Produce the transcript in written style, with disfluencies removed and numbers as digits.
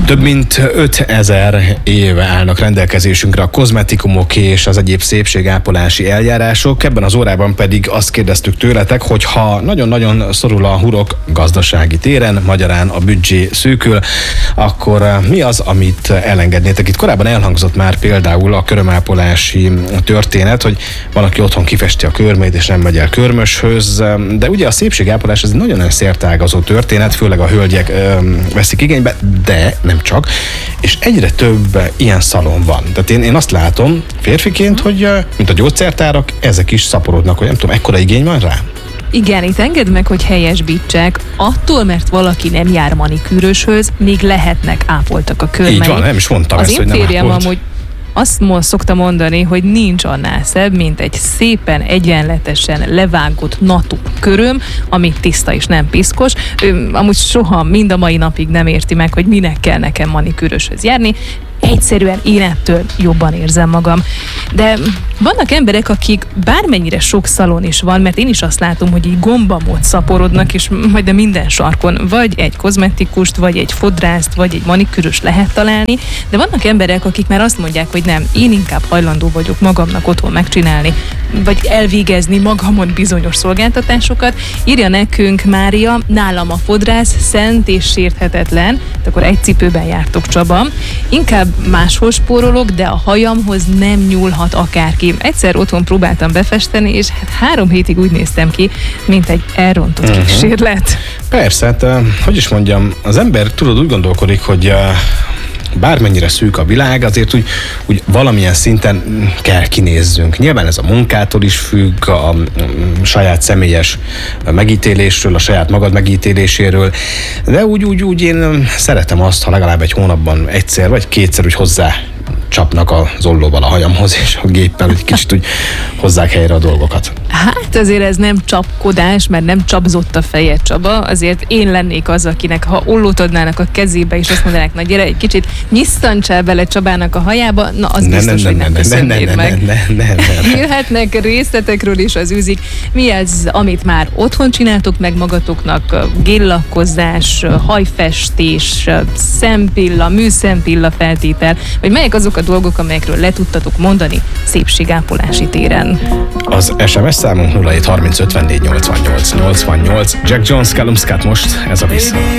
Több mint 5000 éve állnak rendelkezésünkre a kozmetikumok és az egyéb szépségápolási eljárások. Ebben az órában pedig azt kérdeztük tőletek, hogy ha nagyon-nagyon szorul a hurok gazdasági téren, magyarán a büdzsé szűkül, akkor mi az, amit elengednétek? Itt korábban elhangzott már például a körömápolási történet, hogy van, aki otthon kifesti a körmét és nem megy el körmöshöz, de ugye a szépségápolás ez egy nagyon szerteágazó történet, főleg a hölgyek veszik igénybe, de nem csak, és egyre több ilyen szalon van. Tehát én azt látom férfiként, hogy mint a gyógyszertárak, ezek is szaporodnak, hogy nem tudom, ekkora igény van rá? Igen, itt engedd meg, hogy helyesbítsek. Attól, mert valaki nem jár manikűröshöz, még lehetnek ápoltak a körmei. Így van, nem is mondtam ezt, hogy nem ápolt. Az én férjem amúgy azt szokta mondani, hogy nincs annál szebb, mint egy szépen, egyenletesen levágott natú köröm, ami tiszta és nem piszkos. Ő amúgy soha mind a mai napig nem érti meg, hogy minek kell nekem manikűröshöz járni. Egyszerűen én ettől jobban érzem magam. De vannak emberek, akik bármennyire sok szalon is van, mert én is azt látom, hogy így gombamód szaporodnak, és majdnem minden sarkon vagy egy kozmetikust, vagy egy fodrászt, vagy egy manikűröst lehet találni, de vannak emberek, akik már azt mondják, hogy nem, én inkább hajlandó vagyok magamnak otthon megcsinálni, vagy elvégezni magamon bizonyos szolgáltatásokat. Írja nekünk Mária, nálam a fodrász szent és sérthetetlen, de akkor egy cipőben jártok, Csaba. Inkább máshol spórolok, de a hajamhoz nem nyúlhat akárki. Egyszer otthon próbáltam befesteni, és 3 hétig úgy néztem ki, mint egy elrontott kísérlet. Persze, hát hogy is mondjam, az ember tudod úgy gondolkodik, hogy bármennyire szűk a világ, azért úgy valamilyen szinten kell kinézzünk. Nyilván ez a munkától is függ, a saját személyes megítélésről, a saját magad megítéléséről, de úgy én szeretem azt, ha legalább egy hónapban egyszer vagy kétszer úgy hozzá csapnak az ollóval a hajamhoz, és a géppel egy kicsit úgy hozzák helyre a dolgokat. Hát azért ez nem csapkodás, mert nem csapzott a feje, Csaba. Azért én lennék az, akinek ha ollót adnának a kezébe, és azt mondanák, na gyere, egy kicsit nyisszantsál bele Csabának a hajába, na az biztos, hogy nem köszönnéd meg. Jöhetnek részletekről is az űzik. Mi az, amit már otthon csináltok meg magatoknak? Géllakkozás, hajfestés, szempilla, műszempilla feltétel, vagy melyek azok a dolgok, amelyekről le tudtatok mondani szépségápolási téren? Az SMS számunk 07 30 54 88 88. Jack Jones, Callum Scott most, ez a vissza.